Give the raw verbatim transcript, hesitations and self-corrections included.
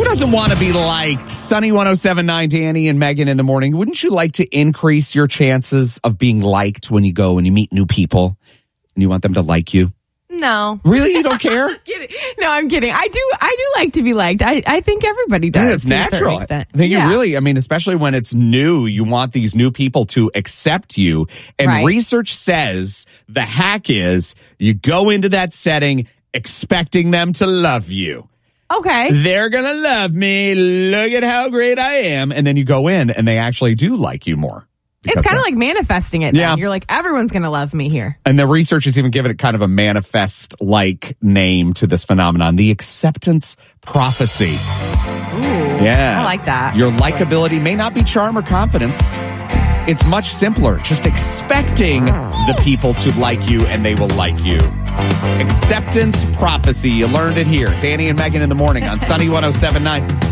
doesn't want to be liked? Sunny one oh seven point nine, Danny and Megan in the morning. Wouldn't you like to increase your chances of being liked when you go and you meet new people and you want them to like you? No. Really? You don't care? I'm kidding. No, I'm kidding. I do I do like to be liked. I, I think everybody does. Yeah, it's natural. I think yeah. you really, I mean, especially when it's new, you want these new people to accept you. And right. research says the hack is you go into that setting expecting them to love you. Okay. They're going to love me. Look at how great I am. And then you go in and they actually do like you more. It's kind of like manifesting it. Yeah. Then. You're like, everyone's going to love me here. And the research has even given it kind of a manifest-like name to this phenomenon, the acceptance prophecy. Ooh, yeah. I like that. Your likability may not be charm or confidence. It's much simpler. Just expecting the people to like you and they will like you. Acceptance prophecy. You learned it here. Danny and Megan in the morning on Sunny one oh seven point nine.